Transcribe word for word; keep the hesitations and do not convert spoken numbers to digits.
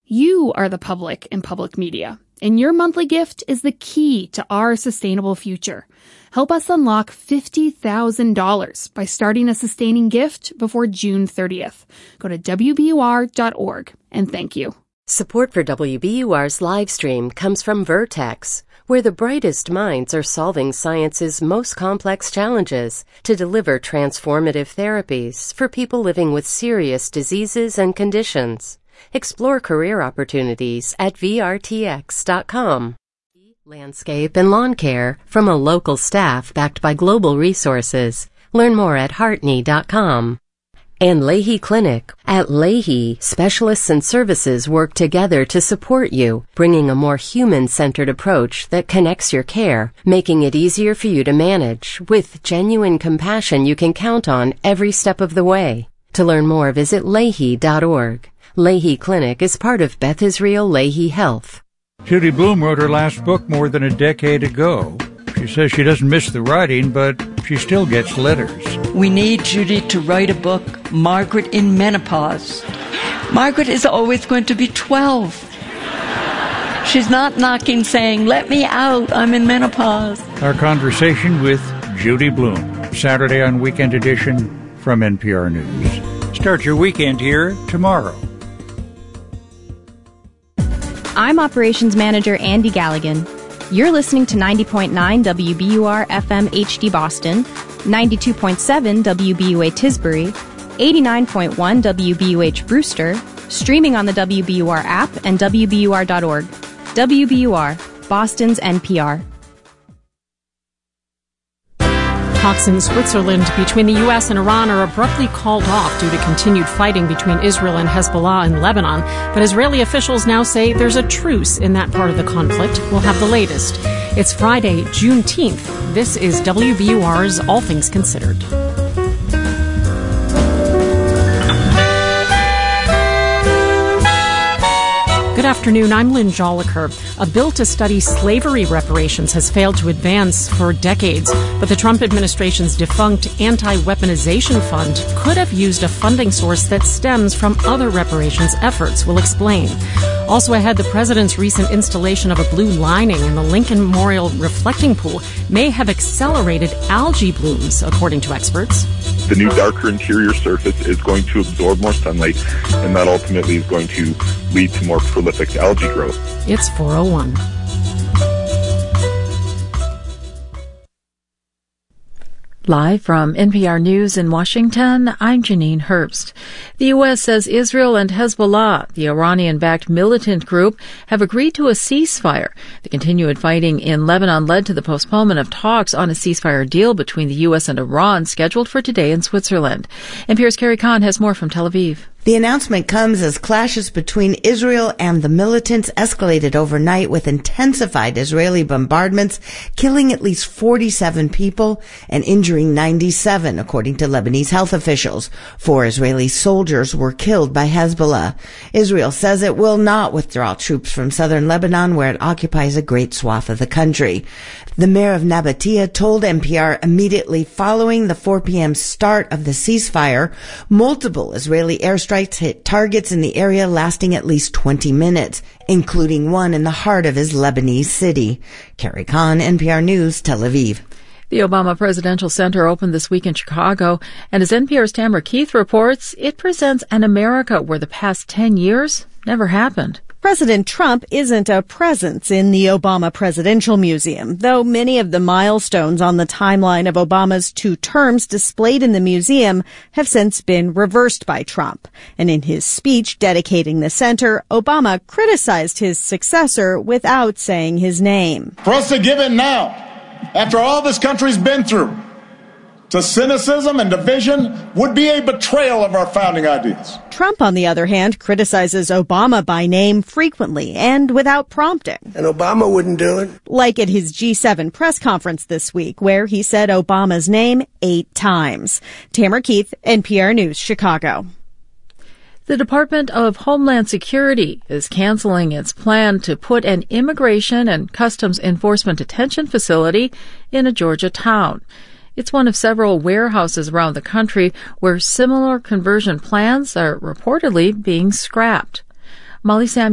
You are the public in public media, and your monthly gift is the key to our sustainable future. Help us unlock fifty thousand dollars by starting a sustaining gift before June thirtieth. Go to W B U R dot org, and thank you. Support for W B U R's live stream comes from Vertex, where the brightest minds are solving science's most complex challenges to deliver transformative therapies for people living with serious diseases and conditions. Explore career opportunities at V R T X dot com. Landscape and lawn care from a local staff backed by global resources. Learn more at Hartney dot com. And Lahey Clinic. At Lahey, specialists and services work together to support you, bringing a more human-centered approach that connects your care, making it easier for you to manage with genuine compassion you can count on every step of the way. To learn more, visit Lahey dot org. Lahey Clinic is part of Beth Israel Lahey Health. Judy Blume wrote her last book more than a decade ago. She says she doesn't miss the writing, but she still gets letters. We need Judy to write a book, Margaret in Menopause. Margaret is always going to be twelve. She's not knocking saying, let me out, I'm in menopause. Our conversation with Judy Blume, Saturday on Weekend Edition from N P R News. Start your weekend here tomorrow. I'm Operations Manager Andy Galligan. You're listening to ninety point nine W B U R F M H D Boston, ninety-two point seven W B U A Tisbury, eighty-nine point one W B U H Brewster, streaming on the W B U R app and W B U R dot org. W B U R, Boston's N P R. Talks in Switzerland between the U S and Iran are abruptly called off due to continued fighting between Israel and Hezbollah in Lebanon. But Israeli officials now say there's a truce in that part of the conflict. We'll have the latest. It's Friday, Juneteenth. This is W B U R's All Things Considered. Good afternoon, I'm Lynn Jolicoeur. A bill to study slavery reparations has failed to advance for decades, but the Trump administration's defunct anti-weaponization fund could have used a funding source that stems from other reparations efforts. We'll explain. Also ahead, the president's recent installation of a blue lining in the Lincoln Memorial reflecting pool may have accelerated algae blooms, according to experts. The new darker interior surface is going to absorb more sunlight, and that ultimately is going to lead to more prolific algae growth. It's four oh one. Live from N P R News in Washington, I'm Janine Herbst. The U S says Israel and Hezbollah, the Iranian-backed militant group, have agreed to a ceasefire. The continued fighting in Lebanon led to the postponement of talks on a ceasefire deal between the U S and Iran scheduled for today in Switzerland. N P R's Carrie Kahn has more from Tel Aviv. The announcement comes as clashes between Israel and the militants escalated overnight with intensified Israeli bombardments, killing at least forty-seven people and injuring ninety-seven, according to Lebanese health officials. Four Israeli soldiers were killed by Hezbollah. Israel says it will not withdraw troops from southern Lebanon, where it occupies a great swath of the country. The mayor of Nabatea told N P R immediately following the four p.m. start of the ceasefire, multiple Israeli airstrikes hit targets in the area lasting at least twenty minutes, including one in the heart of his Lebanese city. Carrie Kahn, N P R News, Tel Aviv. The Obama Presidential Center opened this week in Chicago, and as N P R's Tamara Keith reports, it presents an America where the past ten years never happened. President Trump isn't a presence in the Obama Presidential Museum, though many of the milestones on the timeline of Obama's two terms displayed in the museum have since been reversed by Trump. And in his speech dedicating the center, Obama criticized his successor without saying his name. For us to give in now, after all this country's been through, to cynicism and division would be a betrayal of our founding ideas. Trump, on the other hand, criticizes Obama by name frequently and without prompting. And Obama wouldn't do it. Like at his G seven press conference this week, where he said Obama's name eight times. Tamara Keith, N P R News, Chicago. The Department of Homeland Security is canceling its plan to put an immigration and customs enforcement detention facility in a Georgia town. It's one of several warehouses around the country where similar conversion plans are reportedly being scrapped. Molly Samuel